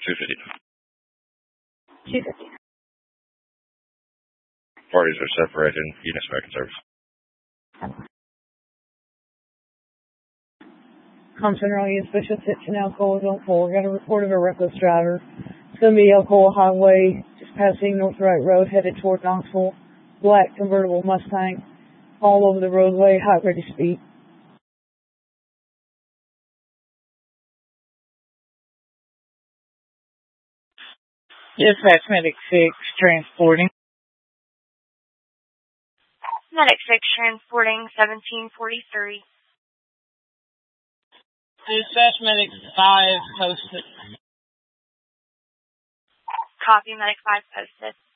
259. 259. Parties are separated. Units making service. Compton Raleigh Special Section Alcoa Zone 4. Got a report of a reckless driver. It's going to be Alcoa Highway, just passing North Wright Road, headed toward Knoxville. Black convertible Mustang. All over the roadway, high ready speed. Dispatch Medic 6 transporting. Medic 6 transporting 1743. Dispatch Medic 5 posted. Copy, Medic 5 posted.